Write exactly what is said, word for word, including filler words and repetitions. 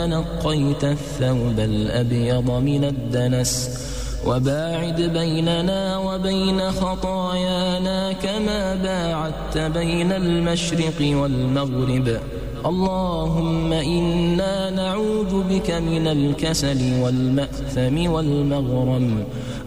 كما نقيت الثوب الأبيض من الدنس وباعد بيننا وبين خطايانا كما باعدت بين المشرق والمغرب. اللهم إنا نعوذ بك من الكسل والمأثم والمغرم